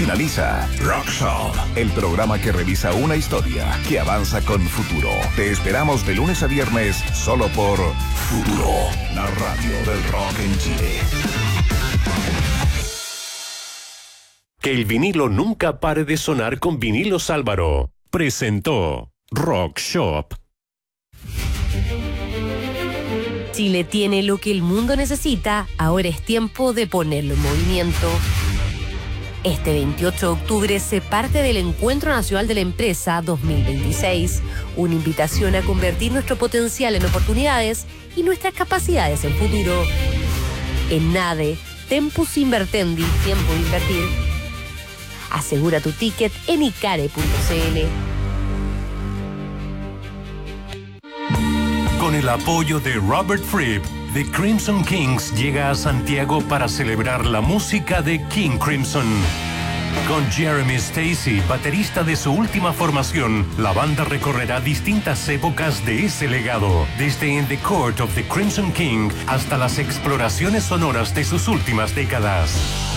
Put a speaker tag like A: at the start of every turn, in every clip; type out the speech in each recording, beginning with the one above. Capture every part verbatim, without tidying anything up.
A: finaliza Rock Shop, el programa que revisa una historia que avanza con futuro. Te esperamos de lunes a viernes solo por Futuro, la radio del rock en Chile.
B: Que el vinilo nunca pare de sonar con Vinilos Álvaro. Presentó Rock Shop.
C: Chile tiene lo que el mundo necesita, ahora es tiempo de ponerlo en movimiento. Este veintiocho de octubre se parte del Encuentro Nacional de la Empresa dos mil veintiséis, una invitación a convertir nuestro potencial en oportunidades y nuestras capacidades en futuro. En NADE, Tempus Invertendi, tiempo de invertir. Asegura tu ticket en icare punto cl.
B: Con el apoyo de Robert Fripp, The Crimson Kings llega a Santiago para celebrar la música de King Crimson. Con Jeremy Stacy, baterista de su última formación, la banda recorrerá distintas épocas de ese legado, desde In the Court of the Crimson King hasta las exploraciones sonoras de sus últimas décadas.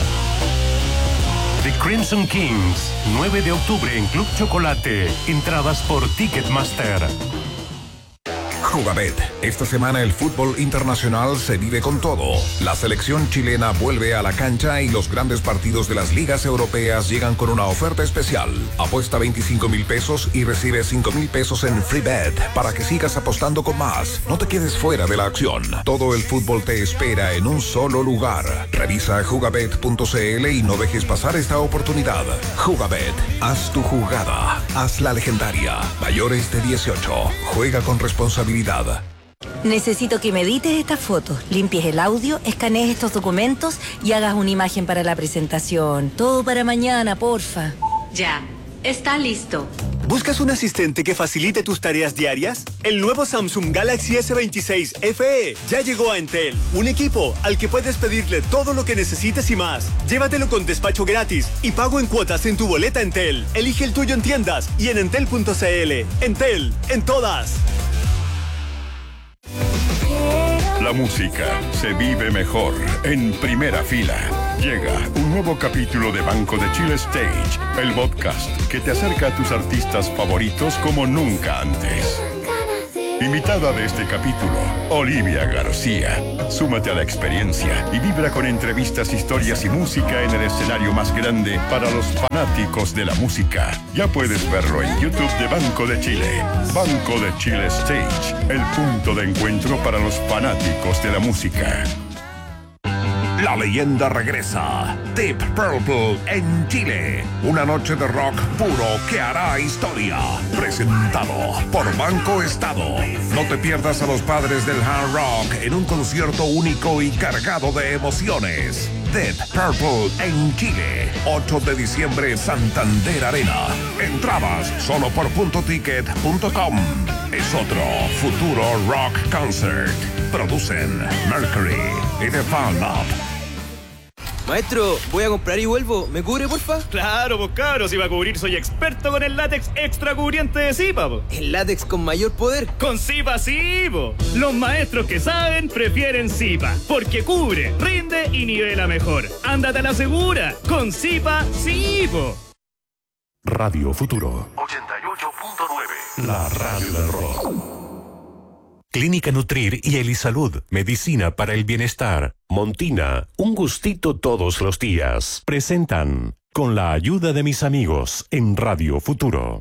B: The Crimson Kings, nueve de octubre en Club Chocolate. Entradas por Ticketmaster.
A: Jugabet. Esta semana el fútbol internacional se vive con todo. La selección chilena vuelve a la cancha y los grandes partidos de las ligas europeas llegan con una oferta especial. Apuesta veinticinco mil pesos y recibe cinco mil pesos en free bet para que sigas apostando con más. No te quedes fuera de la acción. Todo el fútbol te espera en un solo lugar. Revisa jugabet punto cl y no dejes pasar esta oportunidad. Jugabet. Haz tu jugada. Haz la legendaria. Mayores de dieciocho. Juega con responsabilidad.
D: Necesito que me edites estas fotos, limpies el audio, escanees estos documentos y hagas una imagen para la presentación. Todo para mañana, porfa.
E: Ya, está listo.
F: ¿Buscas un asistente que facilite tus tareas diarias? El nuevo Samsung Galaxy ese veintiséis F E ya llegó a Entel. Un equipo al que puedes pedirle todo lo que necesites y más. Llévatelo con despacho gratis y pago en cuotas en tu boleta Entel. Elige el tuyo en tiendas y en entel punto cl. Entel, en todas.
G: La música se vive mejor en primera fila. Llega un nuevo capítulo de Banco de Chile Stage, el podcast que te acerca a tus artistas favoritos como nunca antes. Invitada de este capítulo, Olivia García. Súmate a la experiencia y vibra con entrevistas, historias y música en el escenario más grande para los fanáticos de la música. Ya puedes verlo en YouTube de Banco de Chile. Banco de Chile Stage, el punto de encuentro para los fanáticos de la música.
A: La leyenda regresa. Deep Purple en Chile. Una noche de rock puro que hará historia. Presentado por Banco Estado. No te pierdas a los padres del hard rock en un concierto único y cargado de emociones. Deep Purple en Chile. ocho de diciembre, Santander Arena. Entradas solo por punto ticket punto com. Es otro futuro rock concert. Producen Mercury y The Fan Up.
H: Maestro, voy a comprar y vuelvo. ¿Me cubre, porfa?
I: Claro, pues cabros, si va a cubrir soy experto con el látex extra cubriente de Zipa, po.
H: ¿El látex con mayor poder?
I: Con Zipa sí, po. Los maestros que saben prefieren Zipa, porque cubre, rinde y nivela mejor. Ándate a la segura, con Zipa sí, po.
B: Radio Futuro
A: ochenta y ocho punto nueve.
B: La radio del rock. Clínica Nutrir y Elisalud, medicina para el bienestar. Montina, un gustito todos los días. Presentan Con la ayuda de mis amigos en Radio Futuro.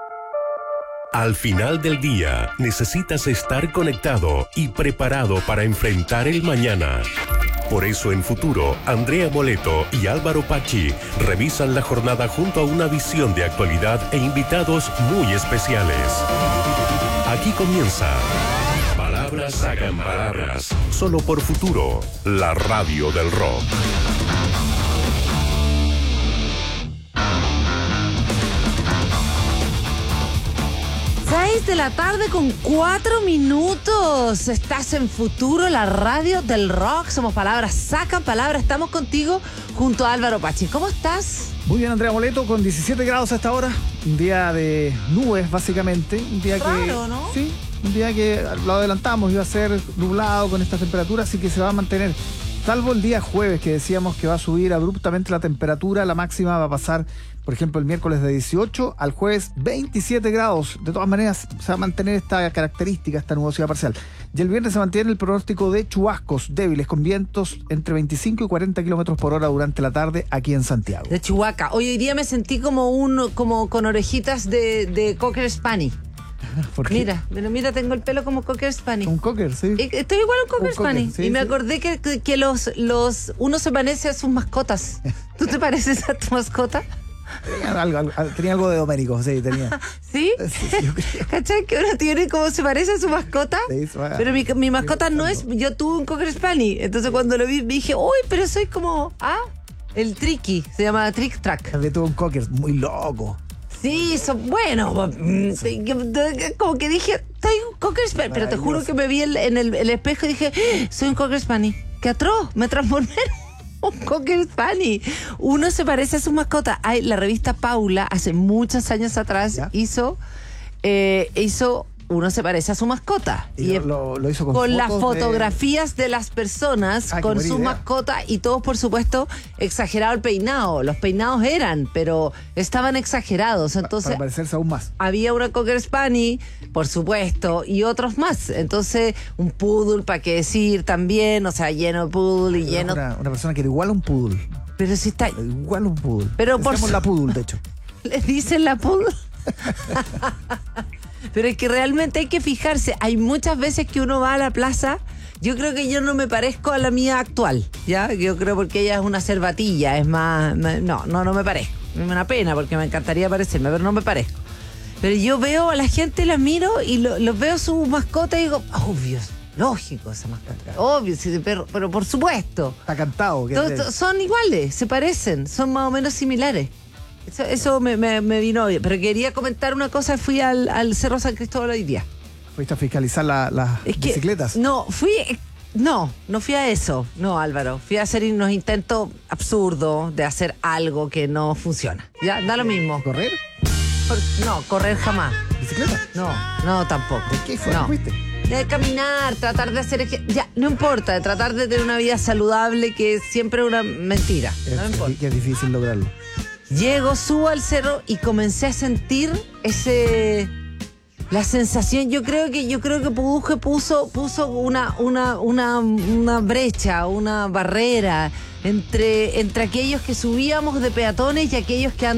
B: Al final del día, necesitas estar conectado y preparado para enfrentar el mañana. Por eso en Futuro, Andrea Moleto y Álvaro Pachi revisan la jornada junto a una visión de actualidad e invitados muy especiales. Aquí comienza Palabras hagan palabras, solo por Futuro, la radio del rock.
J: seis de la tarde con cuatro minutos. Estás en Futuro, la radio del rock. Somos Palabras Sacan Palabras. Estamos contigo junto a Álvaro Pachi. ¿Cómo estás?
K: Muy bien, Andrea Moleto, con diecisiete grados a esta hora. Un día de nubes, básicamente. Un día
J: Raro,
K: que,
J: ¿no?
K: Sí, un día que lo adelantamos, iba a ser nublado con estas temperaturas, así que se va a mantener Salvo el día jueves, que decíamos que va a subir abruptamente la temperatura, la máxima va a pasar, por ejemplo, el miércoles de dieciocho al jueves veintisiete grados. De todas maneras, se va a mantener esta característica, esta nubosidad parcial. Y el viernes se mantiene el pronóstico de chubascos débiles con vientos entre veinticinco y cuarenta kilómetros por hora durante la tarde aquí en Santiago.
J: De Chihuahua. Hoy, hoy día me sentí como un como con orejitas de, de Cocker Spaniel.
K: ¿Por qué?
J: Mira, pero mira, tengo el pelo como Cocker Spaniel.
K: Un cocker, sí.
J: Estoy igual a un Cocker
K: Un cocker,
J: Spaniel.
K: sí,
J: y me
K: sí.
J: acordé que, que, que los, los uno se parece a sus mascotas. ¿Tú te pareces a tu mascota?
K: Tenía algo, algo, tenía algo de Domérico, sí, tenía.
J: ¿Sí?
K: Sí, yo creo.
J: ¿Cachai? Que uno tiene como se parece a su mascota.
K: Sí, se va-
J: Pero mi, mi mascota
K: sí,
J: no es. Yo tuve un Cocker Spaniel. Entonces cuando lo vi, me dije, uy, pero soy como. Ah, el Tricky. Se llama Trick Track.
K: También tuvo un cocker muy loco.
J: Sí, son bueno. mm, sí, que- Como que dije, soy un Cocker Spaniel. Pero te juro que me vi el- en el, el espejo y dije, "Ah, soy un Cocker Spaniel. ¡Qué atroz! Me transformé en un Cocker Spaniel. Uno se parece a su mascota. Hay, la revista Paula, hace muchos años atrás,
K: ¿Ya?
J: hizo, eh, hizo Uno se parece a su mascota.
K: Y,
J: Y
K: lo, lo- lo hizo con,
J: con las
K: fotos de-
J: fotografías de... las personas
K: Ah, qué
J: con
K: buena
J: su
K: idea.
J: mascota y todos, por supuesto, exagerado el peinado. Los peinados eran, pero estaban exagerados. Entonces,
K: para parecerse aún más.
J: había una Cocker Spaniel, por supuesto, y otros más. Entonces, un poodle, para qué decir también, o sea, lleno de poodle y
K: Pero
J: lleno...
K: Una, una persona que era igual a un poodle.
J: Pero si está...
K: Igual a un poodle.
J: Pero por
K: Decíamos
J: su-
K: la poodle, de hecho.
J: ¿Le dicen la poodle? Pero es que realmente hay que fijarse. Hay muchas veces que uno va a la plaza. Yo creo que yo no me parezco a la mía actual, ¿ya? Yo creo porque ella es una cervatilla, es más... más- no, no, no me parezco. Me da una pena porque me encantaría parecerme, pero no me parezco. Pero yo veo a la gente, la miro y lo- los veo su mascota y digo, obvio, lógico esa mascota. Obvio, sí, pero, pero por supuesto.
K: Está cantado. Que
J: Todos- todos son iguales, se parecen, son más o menos similares. Eso, eso me, me, me vino bien. Pero quería comentar una cosa. Fui al, al Cerro San Cristóbal hoy día.
K: Fuiste a fiscalizar la- las
J: Es que-
K: bicicletas.
J: No, fui... No, no fui a eso. No, Álvaro. Fui a hacer unos intentos absurdos de hacer algo que no funciona. Ya, da lo mismo.
K: ¿Correr?
J: Por- no, correr jamás.
K: ¿Bicicleta?
J: No, no, tampoco.
K: ¿De qué fue?
J: No.
K: ¿Fuiste?
J: De caminar, tratar de hacer... ej- Ya, no importa. De tratar de tener una vida saludable, que siempre es una mentira. No me
K: Es,
J: importa.
K: que es difícil lograrlo.
J: Llego, subo al cerro y comencé a sentir ese... La sensación, yo creo que yo creo que Puduje puso puso una una una una brecha, una barrera entre entre aquellos que subíamos de peatones y aquellos que andaban